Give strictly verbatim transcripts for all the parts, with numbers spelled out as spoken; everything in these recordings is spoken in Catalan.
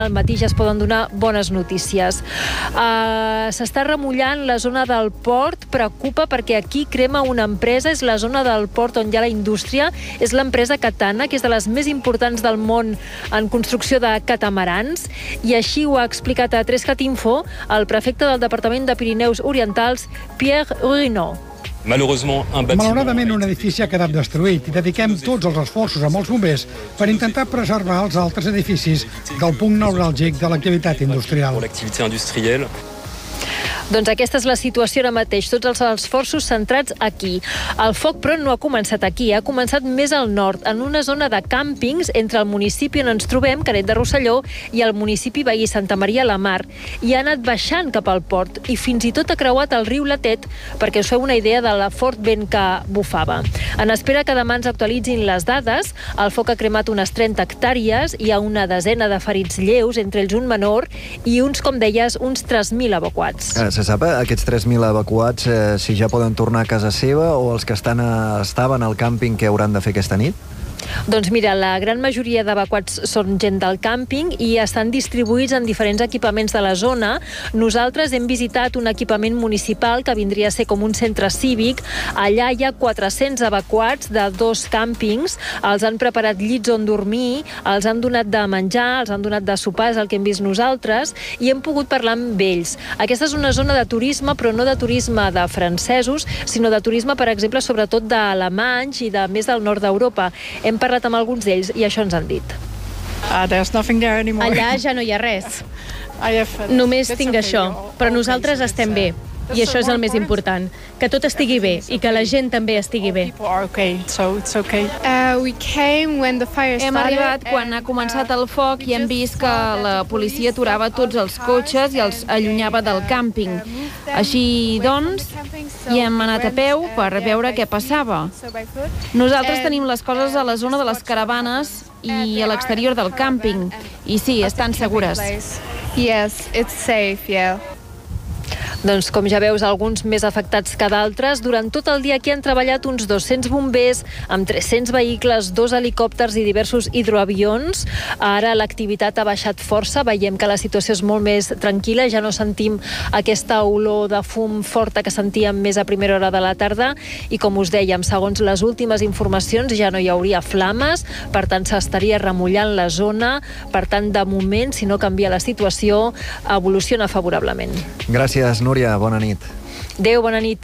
Al matí ja es poden donar bones notícies. Uh, S'està remullant la zona del port, preocupa perquè aquí crema una empresa, és la zona del port on hi ha la indústria, és l'empresa Katana, que és de les més importants del món en construcció de catamarans, i així ho ha explicat a tres cat info el prefecte del Departament de Pirineus Orientals, Pierre Ruinot. Malauradament, un edifici ha quedat destruït i dediquem tots els esforços amb els bombers per intentar preservar els altres edificis del punt neuràlgic de l'activitat industrial. Doncs aquesta és la situació ara mateix, tots els esforços centrats aquí. El foc, però, no ha començat aquí, ha començat més al nord, en una zona de càmpings entre el municipi on ens trobem, Canet de Rosselló, i el municipi veí Santa Maria la Mar, i ha anat baixant cap al port, i fins i tot ha creuat el riu Latet, perquè us feu una idea de la fort vent que bufava. En espera que demà ens actualitzin les dades, el foc ha cremat unes trenta hectàrees, hi ha una desena de ferits lleus, entre ells un menor, i uns, com deies, uns tres mil evacuats. Se sap, aquests tres mil evacuats, eh, si ja poden tornar a casa seva o els que estan a, estaven al càmping, què hauran de fer aquesta nit? Doncs mira, la gran majoria d'evacuats són gent del càmping i estan distribuïts en diferents equipaments de la zona. Nosaltres hem visitat un equipament municipal que vindria a ser com un centre cívic. Allà hi ha quatre-cents evacuats de dos càmpings. Els han preparat llits on dormir, els han donat de menjar, els han donat de sopar, és el que hem vist nosaltres, i hem pogut parlar amb ells. Aquesta és una zona de turisme, però no de turisme de francesos, sinó de turisme, per exemple, sobretot d'alemanys i de més del nord d'Europa. Hem parlat amb alguns d'ells i això ens han dit. Uh, Allà ja no hi ha res. Només tinc això, però nosaltres estem bé. I això és el més important, que tot estigui bé i que la gent també estigui bé. Hem arribat quan ha començat el foc i hem vist que la policia aturava tots els cotxes i els allunyava del càmping. Així, doncs, hi hem anat a peu per veure què passava. Nosaltres tenim les coses a la zona de les caravanes i a l'exterior del càmping. I sí, estan segures. Yes, it's safe, yeah. Doncs, com ja veus, alguns més afectats que d'altres. Durant tot el dia aquí han treballat uns dos-cents bombers, amb tres-cents vehicles, dos helicòpters i diversos hidroavions. Ara l'activitat ha baixat força, veiem que la situació és molt més tranquil·la, ja no sentim aquesta olor de fum forta que sentíem més a primera hora de la tarda, i com us dèiem, segons les últimes informacions, ja no hi hauria flames, per tant s'estaria remullant la zona, per tant, de moment, si no canvia la situació, evoluciona favorablement. Gràcies, Núria, bona nit. Adéu, bona nit.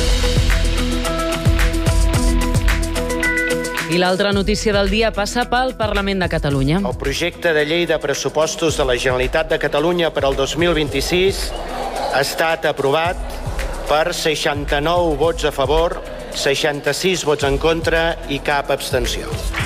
I l'altra notícia del dia passa pel Parlament de Catalunya. El projecte de llei de pressupostos de la Generalitat de Catalunya per al dos mil vint-i-sis ha estat aprovat per seixanta-nou vots a favor, seixanta-sis vots en contra i cap abstenció.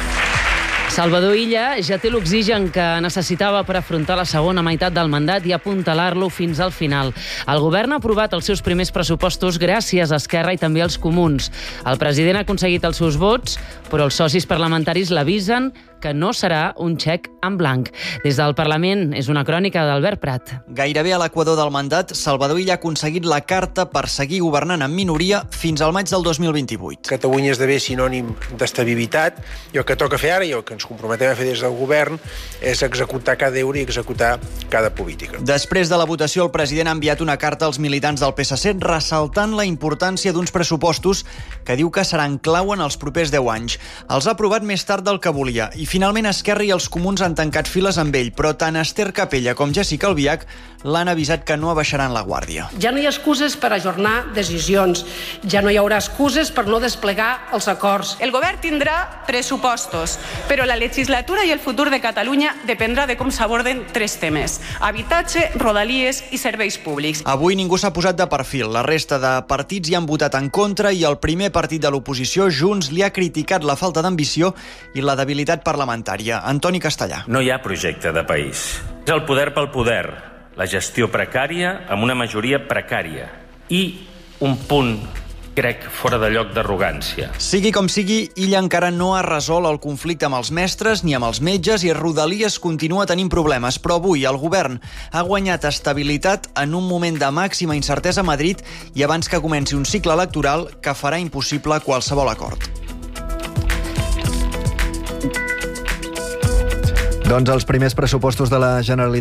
Salvador Illa ja té l'oxigen que necessitava per afrontar la segona meitat del mandat i apuntalar-lo fins al final. El govern ha aprovat els seus primers pressupostos gràcies a Esquerra i també als comuns. El president ha aconseguit els seus vots, però els socis parlamentaris l'avisen que no serà un xec en blanc. Des del Parlament és una crònica d'Albert Prat. Gairebé a l'equador del mandat, Salvador Illa ha aconseguit la carta per seguir governant en minoria fins al maig del dos mil vint-i-vuit. Catalunya esdevé sinònim d'estabilitat i el que toca fer ara i el que ens comprometem a fer des del govern és executar cada euro i executar cada política. Després de la votació, el president ha enviat una carta als militants del P S C ressaltant la importància d'uns pressupostos que diu que seran clau en els propers deu anys. Els ha aprovat més tard del que volia i finalment Esquerra i els comuns han tancat files amb ell, però tant Esther Capella com Jessica Albiach l'han avisat que no abaixaran la guàrdia. Ja no hi ha excuses per ajornar decisions, ja no hi haurà excuses per no desplegar els acords. El govern tindrà pressupostos, però la legislatura i el futur de Catalunya dependrà de com s'aborden tres temes: habitatge, rodalies i serveis públics. Avui ningú s'ha posat de perfil. La resta de partits hi han votat en contra i el primer partit de l'oposició, Junts, li ha criticat la falta d'ambició i la debilitat parlamentària. Antoni Castellà. No hi ha projecte de país. És el poder pel poder, la gestió precària amb una majoria precària i un punt, crec, fora de lloc d'arrogància. Sigui com sigui, Illa encara no ha resolt el conflicte amb els mestres ni amb els metges i Rodalies continua tenint problemes, però avui el govern ha guanyat estabilitat en un moment de màxima incertesa a Madrid i abans que comenci un cicle electoral que farà impossible qualsevol acord. Doncs els primers pressupostos de la Generalitat